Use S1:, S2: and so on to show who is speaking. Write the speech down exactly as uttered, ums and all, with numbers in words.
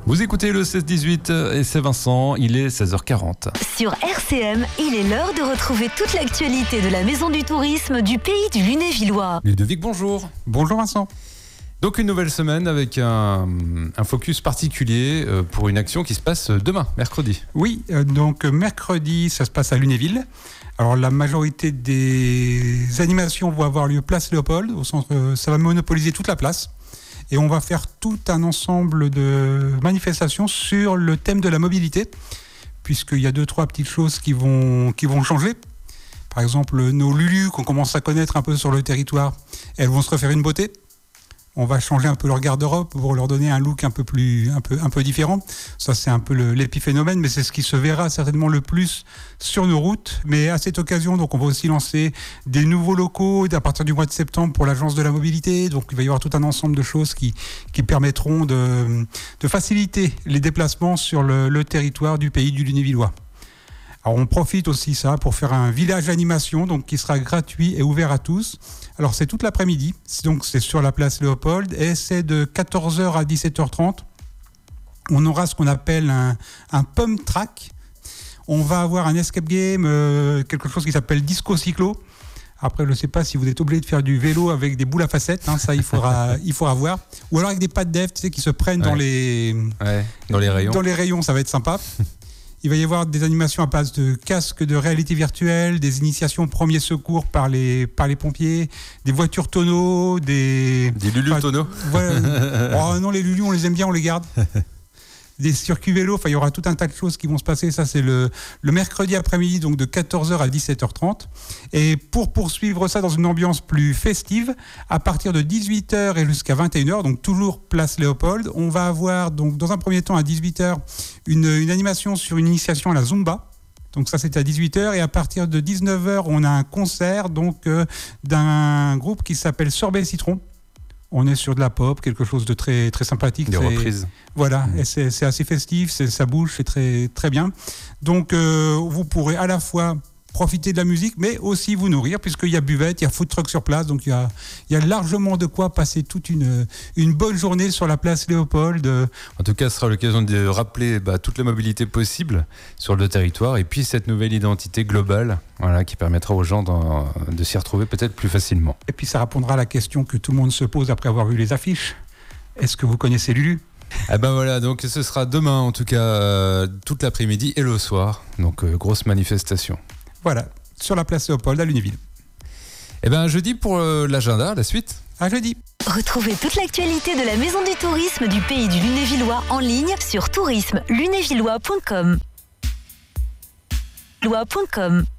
S1: Vous écoutez le seize dix-huit et c'est Vincent, il est seize heures quarante.
S2: Sur R C M, il est l'heure de retrouver toute l'actualité de la Maison du Tourisme du pays du Lunévillois.
S1: Ludovic, bonjour.
S3: Bonjour Vincent.
S1: Donc une nouvelle semaine avec un, un focus particulier pour une action qui se passe demain, mercredi.
S3: Oui, euh, donc mercredi, ça se passe à Lunéville. Alors la majorité des animations vont avoir lieu place Léopold, au centre, ça va monopoliser toute la place. Et on va faire tout un ensemble de manifestations sur le thème de la mobilité, puisqu'il y a deux, trois petites choses qui vont, qui vont changer. Par exemple, nos Lulu qu'on commence à connaître un peu sur le territoire, elles vont se refaire une beauté. On va changer un peu leur garde-robe pour leur donner un look un peu plus, un peu, un peu différent. Ça, c'est un peu le, l'épiphénomène, mais c'est ce qui se verra certainement le plus sur nos routes. Mais à cette occasion, donc, on va aussi lancer des nouveaux locaux à partir du mois de septembre pour l'Agence de la mobilité. Donc, il va y avoir tout un ensemble de choses qui, qui permettront de, de faciliter les déplacements sur le, le territoire du pays du Lunévillois. Alors on profite aussi ça pour faire un village animation donc qui sera gratuit et ouvert à tous. Alors c'est toute l'après-midi, donc c'est sur la place Léopold et c'est de quatorze heures à dix-sept heures trente. On aura ce qu'on appelle un, un pump track. On va avoir un escape game, euh, quelque chose qui s'appelle Disco Cyclo. Après, je ne sais pas si vous êtes obligé de faire du vélo avec des boules à facettes, hein, ça il faudra, il faudra voir. Ou alors avec des pattes d'Ève, tu sais, qui se prennent ouais. dans les,
S1: ouais, dans les rayons.
S3: Dans les rayons, ça va être sympa. Il va y avoir des animations à base de casques de réalité virtuelle, des initiations premiers secours par les, par les pompiers, des voitures tonneaux, des...
S1: Des Lulu enfin, tonneaux
S3: voilà. Oh non, les Lulu, on les aime bien, on les garde. Des circuits vélos, enfin, il y aura tout un tas de choses qui vont se passer. Ça, c'est le, le mercredi après-midi, donc de quatorze heures à dix-sept heures trente. Et pour poursuivre ça dans une ambiance plus festive, à partir de dix-huit heures et jusqu'à vingt et une heures, donc toujours place Léopold, on va avoir, donc, dans un premier temps, à dix-huit heures, une, une animation sur une initiation à la Zumba. Donc ça, c'est à dix-huit heures. Et à partir de dix-neuf heures, on a un concert donc, euh, d'un groupe qui s'appelle Sorbet Citron. On est sur de la pop, quelque chose de très, très sympathique.
S1: Des
S3: c'est,
S1: reprises.
S3: Voilà, et c'est, c'est assez festif, c'est, ça bouge, c'est très, très bien. Donc, euh, vous pourrez à la fois profiter de la musique, mais aussi vous nourrir, puisqu'il y a buvette, il y a food truck sur place, donc il y a, il y a largement de quoi passer toute une, une bonne journée sur la place Léopold.
S1: En tout cas, ce sera l'occasion de rappeler bah, toutes les mobilités possibles sur le territoire, et puis cette nouvelle identité globale voilà, qui permettra aux gens de s'y retrouver peut-être plus facilement.
S3: Et puis ça répondra à la question que tout le monde se pose après avoir vu les affiches. Est-ce que vous connaissez Lulu ?
S1: Ah ben voilà, donc ce sera demain en tout cas, euh, toute l'après-midi et le soir, donc euh, grosse manifestation.
S3: Voilà, sur la place Léopold à Lunéville.
S1: Eh bien, jeudi pour euh, l'agenda, la suite.
S3: À jeudi.
S2: Retrouvez toute l'actualité de la Maison du Tourisme du pays du Lunévillois en ligne sur tourisme lunévillois point com.